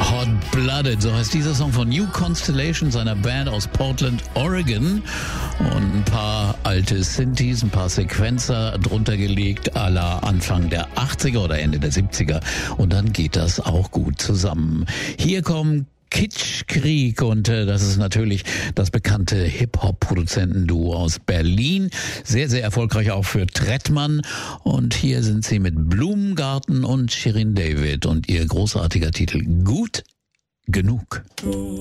Hot Blooded, so heißt dieser Song von New Constellation, seiner Band aus Portland, Oregon. Und ein paar alte Synthes, ein paar Sequenzer drunter gelegt, à la Anfang der 80er oder Ende der 70er. Und dann geht das auch gut zusammen. Hier kommen Kitschkrieg und das ist natürlich das bekannte Hip-Hop-Produzentenduo aus Berlin. Sehr, sehr erfolgreich auch für Trettmann. Und hier sind sie mit Blumengarten und Shirin David und ihr großartiger Titel Gut genug.